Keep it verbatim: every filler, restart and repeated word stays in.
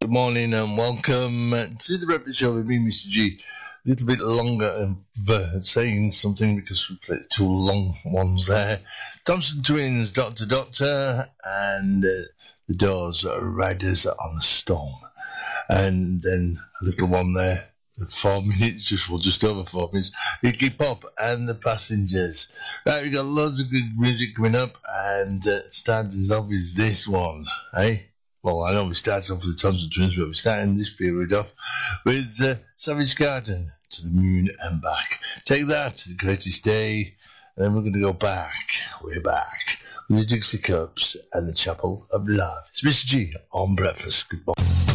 Good morning and welcome to the Breakfast Show with me, Mister G. A little bit longer and uh, saying something because we played two long ones there. Thompson Twins, Doctor Doctor, and uh, the Doors, Riders on the Storm. And then a little one there, four minutes, just well, just over four minutes. Iggy Pop and the Passengers. Right, we got loads of good music coming up, and uh, starting off is this one, eh? Well, I know we started off with the Thompson Twins, but we're starting this period off with uh, Savage Garden, To the Moon and Back. Take that, The Greatest Day, and then we're going to go back, way back, with the Dixie Cups and the Chapel of Love. It's Mister G on Breakfast. Good morning.